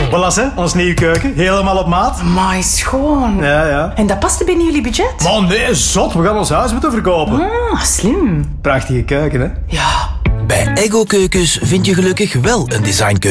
Voilà, hè, ons nieuwe keuken. Helemaal op maat. Amai, schoon. Ja. En dat paste binnen jullie budget? Man, nee, zot. We gaan ons huis moeten verkopen. Ah, slim. Prachtige keuken, hè? Ja. Bij Ego Keukens vind je gelukkig wel een designkeuken